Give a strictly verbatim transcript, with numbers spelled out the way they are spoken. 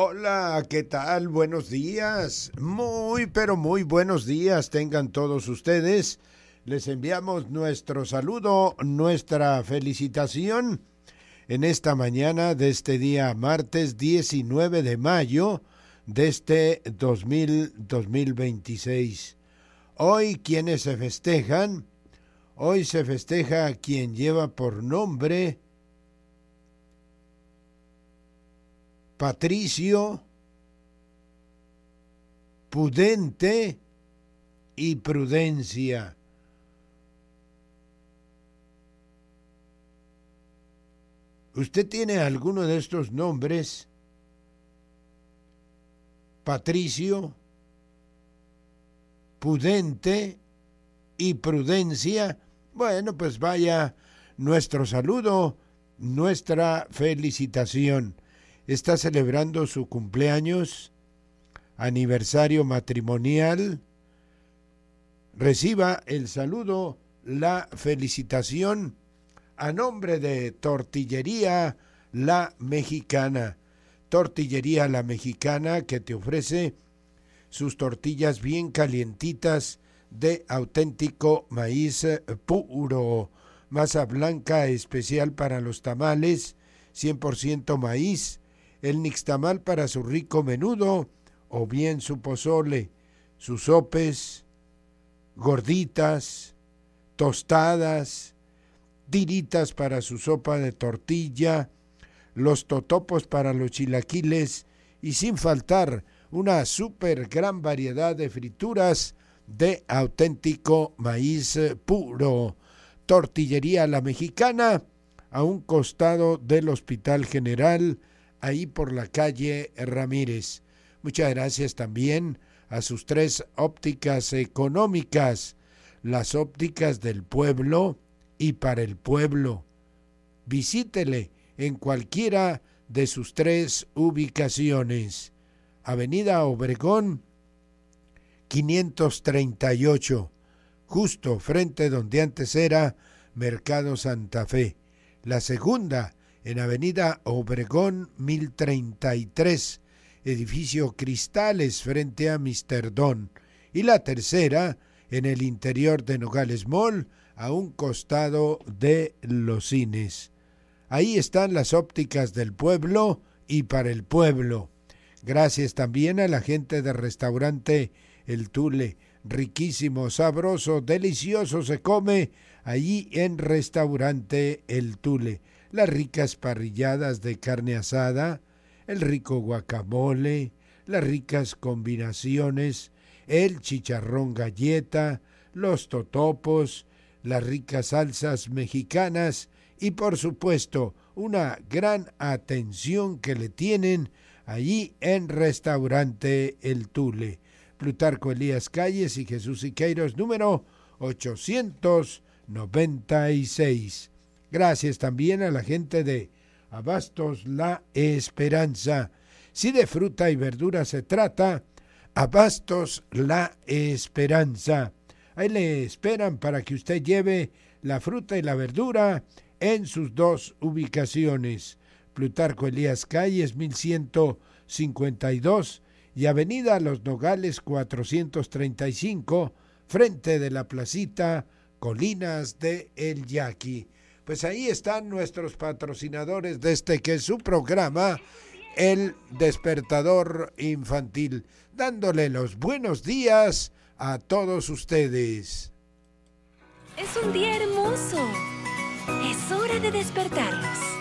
Hola, ¿qué tal? Buenos días. Muy, pero muy buenos días tengan todos ustedes. Les enviamos nuestro saludo, nuestra felicitación en esta mañana de este día martes diecinueve de mayo de este dos mil veintiséis. Hoy, ¿quiénes se festejan? Hoy se festeja quien lleva por nombre Patricio, Pudente y Prudencia. ¿Usted tiene alguno de estos nombres? Patricio, Pudente y Prudencia. Bueno, pues vaya nuestro saludo, nuestra felicitación. Está celebrando su cumpleaños, aniversario matrimonial. Reciba el saludo, la felicitación a nombre de Tortillería La Mexicana. Tortillería La Mexicana, que te ofrece sus tortillas bien calientitas de auténtico maíz puro, masa blanca especial para los tamales, cien por ciento maíz, el nixtamal para su rico menudo o bien su pozole, sus sopes, gorditas, tostadas, tiritas para su sopa de tortilla, los totopos para los chilaquiles y sin faltar una súper gran variedad de frituras de auténtico maíz puro. Tortillería La Mexicana, a un costado del Hospital General, ahí por la calle Ramírez. Muchas gracias también a sus tres ópticas económicas, las ópticas del pueblo y para el pueblo. Visítele en cualquiera de sus tres ubicaciones. Avenida Obregón quinientos treinta y ocho, justo frente donde antes era Mercado Santa Fe. La segunda en Avenida Obregón mil treinta y tres, edificio Cristales frente a míster Don. Y la tercera en el interior de Nogales Mall, a un costado de los cines. Ahí están las ópticas del pueblo y para el pueblo. Gracias también a la gente del restaurante El Tule. Riquísimo, sabroso, delicioso se come allí en restaurante El Tule. Las ricas parrilladas de carne asada, el rico guacamole, las ricas combinaciones, el chicharrón galleta, los totopos, las ricas salsas mexicanas y por supuesto una gran atención que le tienen allí en restaurante El Tule. Plutarco Elías Calles y Jesús Siqueiros, número ochocientos noventa y seis. Gracias también a la gente de Abastos La Esperanza. Si de fruta y verdura se trata, Abastos La Esperanza. Ahí le esperan para que usted lleve la fruta y la verdura en sus dos ubicaciones. Plutarco Elías Calles mil ciento cincuenta y dos y Avenida Los Nogales cuatrocientos treinta y cinco, frente de la placita Colinas de El Yaqui. Pues ahí están nuestros patrocinadores de este que es su programa, El Despertador Infantil, dándole los buenos días a todos ustedes. Es un día hermoso. Es hora de despertarlos.